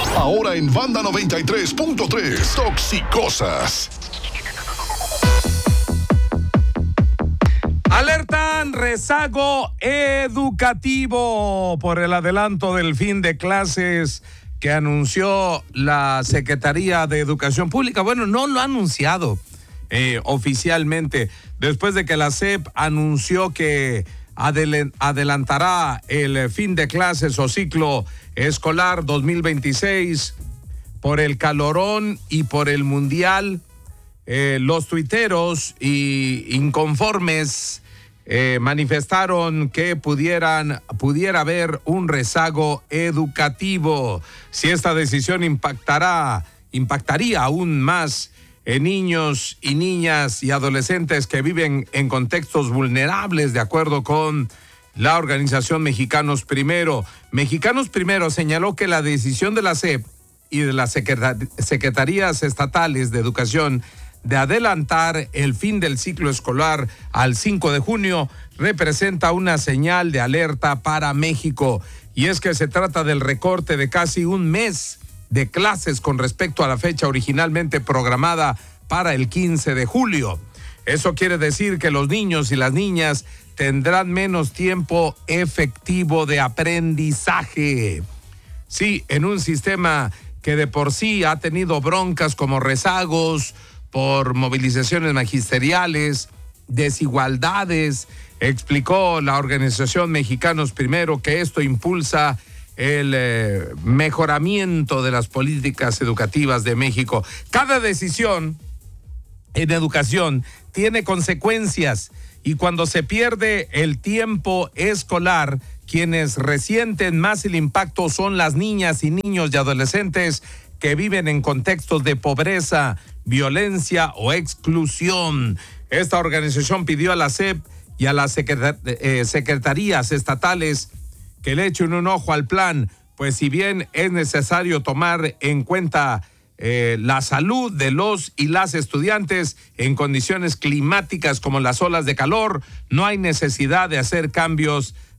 Ahora en Banda 93.3, Toxicosas. Alertan rezago educativo por el adelanto del fin de clases que anunció la Secretaría de Educación Pública. Bueno, no lo ha anunciado oficialmente, después de que la SEP anunció que adelantará el fin de clases o ciclo escolar 2026 por el calorón y por el mundial. Los tuiteros y inconformes manifestaron que pudiera haber un rezago educativo si esta decisión impactaría aún más en niños y niñas y adolescentes que viven en contextos vulnerables, de acuerdo con la organización Mexicanos Primero. Mexicanos Primero señaló que la decisión de la SEP y de las secretarías estatales de educación de adelantar el fin del ciclo escolar al 5 de junio representa una señal de alerta para México. Y es que se trata del recorte de casi un mes de clases con respecto a la fecha originalmente programada para el 15 de julio. Eso quiere decir que los niños y las niñas tendrán menos tiempo efectivo de aprendizaje. Sí, en un sistema que de por sí ha tenido broncas como rezagos por movilizaciones magisteriales, desigualdades, explicó la organización Mexicanos Primero que esto impulsa el mejoramiento de las políticas educativas de México. Cada decisión en educación tiene consecuencias y cuando se pierde el tiempo escolar, quienes resienten más el impacto son las niñas y niños y adolescentes que viven en contextos de pobreza, violencia o exclusión. Esta organización pidió a la SEP y a las secretarías estatales que le echen un ojo al plan, pues si bien es necesario tomar en cuenta la salud de los y las estudiantes en condiciones climáticas como las olas de calor, no hay necesidad de hacer cambios